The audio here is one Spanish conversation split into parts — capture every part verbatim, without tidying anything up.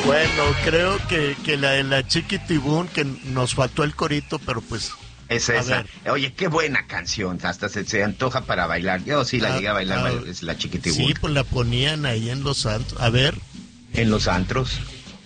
Bueno, creo que, que la de la Chiquitibún, que nos faltó el corito, pero pues... Es esa. Oye, qué buena canción, hasta se, se antoja para bailar. Yo sí la Ah, llegué a bailar, ah, es la Chiquitibún. Sí, pues la ponían ahí en los antros. A ver. En los antros.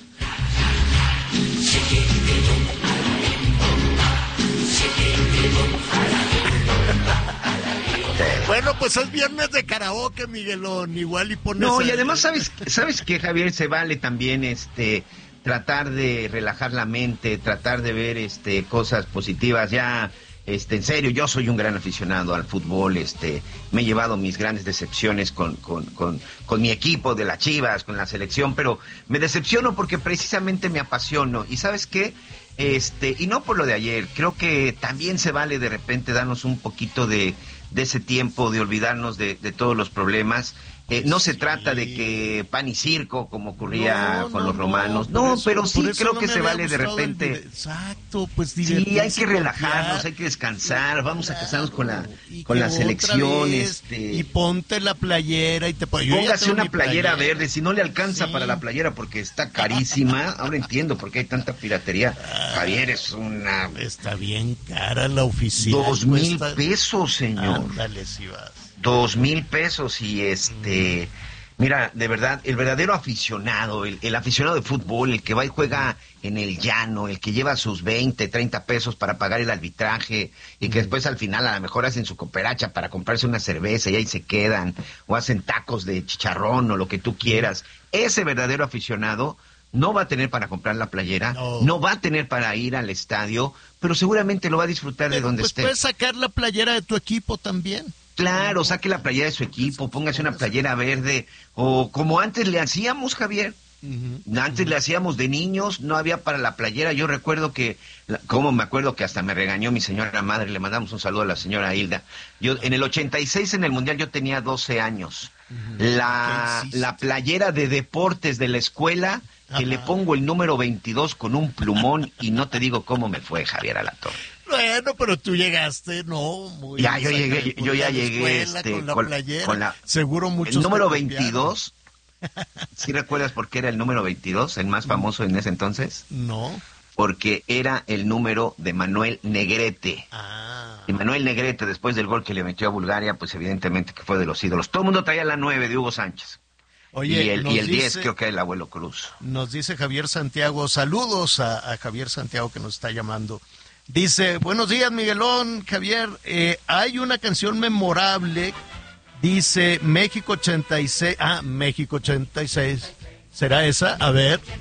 Bueno, pues es viernes de karaoke, Miguelón, igual y pones... No, y el- además, ¿sabes, sabes que Javier? Se vale también este tratar de relajar la mente, tratar de ver este cosas positivas. Ya, este, en serio, yo soy un gran aficionado al fútbol, este, me he llevado mis grandes decepciones con, con, con, con mi equipo de las Chivas, con la selección, pero me decepciono porque precisamente me apasiono. ¿Y sabes qué? Este, y no por lo de ayer, creo que también se vale de repente darnos un poquito de, de ese tiempo, de olvidarnos de, de todos los problemas. Eh, no se Sí. trata de que pan y circo, como ocurría No, con no, los romanos. por No, eso- pero sí por eso creo no que me se había vale de gustado el repente. video. Exacto, pues Sí, hay divertirse, que relajarnos, copiar. hay que descansar, vamos a casarnos con la, Y con que la otra selección, vez, este... y ponte la playera y te pon- yo ya Póngase tengo una mi playera verde, si no le alcanza Sí. para la playera porque está carísima. Ahora entiendo por qué hay tanta piratería. Javier, es una... Está bien cara la oficina. Dos mil cuesta- pesos, señor. Ándale, si vas. Dos mil pesos y este... Mira, de verdad, el verdadero aficionado, el, el aficionado de fútbol, el que va y juega en el llano, el que lleva sus veinte, treinta pesos para pagar el arbitraje y que después al final a lo mejor hacen su cooperacha para comprarse una cerveza y ahí se quedan, o hacen tacos de chicharrón o lo que tú quieras. Ese verdadero aficionado no va a tener para comprar la playera, No. no va a tener para ir al estadio, pero seguramente lo va a disfrutar de Pero, donde pues esté. puedes sacar la playera de tu equipo también. Claro, saque la playera de su equipo, póngase una playera verde, o como antes le hacíamos, Javier. Ujú. Antes le hacíamos de niños, no había para la playera. Yo recuerdo que, la- como me acuerdo que hasta me regañó mi señora madre, le mandamos un saludo a la señora Hilda. Yo, en el ochenta y seis en el Mundial yo tenía doce años. La, ¿Qué hiciste? la playera de deportes de la escuela, que le Ajá. pongo el número veintidós con un plumón y no te digo cómo me fue, Javier Alatorre. Bueno, pero tú llegaste, no, muy Ya, yo llegué, saca- yo ya a la llegué, escuela este, con la con- playera. con la- Seguro muchos El número te copiaron. veintidós, ¿sí recuerdas por qué era el número veintidós, el más famoso en ese entonces? No. Porque era el número de Manuel Negrete. Ah. Y Manuel Negrete, después del gol que le metió a Bulgaria, pues evidentemente que fue de los ídolos. Todo el mundo traía la nueve de Hugo Sánchez. Oye, y el, nos y el diez dice- creo que era el abuelo Cruz. Nos dice Javier Santiago, saludos a, a Javier Santiago que nos está llamando. Dice, buenos días Miguelón, Javier, eh, hay una canción memorable, dice México ochenta y seis, ah, México ochenta y seis, ¿será esa? A ver.